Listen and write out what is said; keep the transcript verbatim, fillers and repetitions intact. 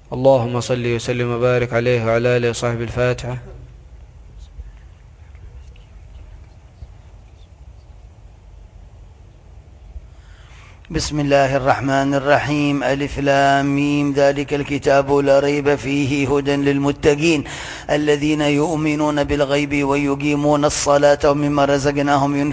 اللهم صل وسلم وبارك عليه وعلى آله وصحبه. الفاتحة. بسم الله الرحمن الرحيم. ألف لام ميم. ذلك الكتاب لا ريب فيه هدى للمتقين الذين يؤمنون بالغيب ويقيمون الصلاة ومما رزقناهم ينفقون